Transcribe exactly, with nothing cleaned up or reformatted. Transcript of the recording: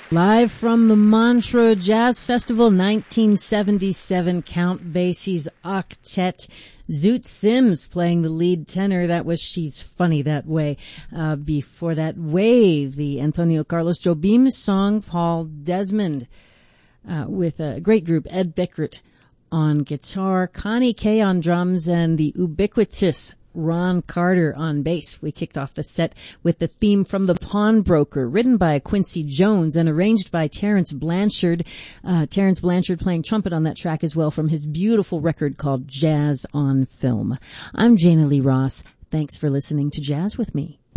Live from the Montreux Jazz Festival, nineteen seventy-seven, Count Basie's octet. Zoot Sims playing the lead tenor. That was She's Funny That Way. Uh, before that, Wave, the Antonio Carlos Jobim song. Paul Desmond uh, with a great group, Ed Bickert on guitar, Connie Kay on drums, and the ubiquitous Ron Carter on bass. We kicked off the set with the theme from The Pawnbroker, written by Quincy Jones and arranged by Terrence Blanchard. Uh, Terrence Blanchard playing trumpet on that track as well from his beautiful record called Jazz on Film. I'm Jana Lee Ross. Thanks for listening to Jazz with Me.